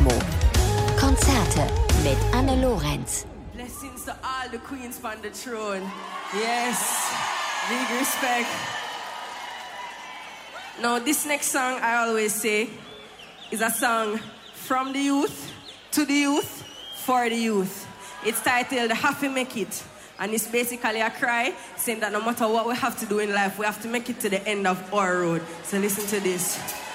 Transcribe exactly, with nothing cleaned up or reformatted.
Promo. Konzerte mit Anne Lorenz. Blessings to all the queens on the throne. Yes, big respect. Now, this next song, I always say, is a song from the youth, to the youth, for the youth. It's titled Have to Make It. And it's basically a cry saying that no matter what we have to do in life, we have to make it to the end of our road. So listen to this.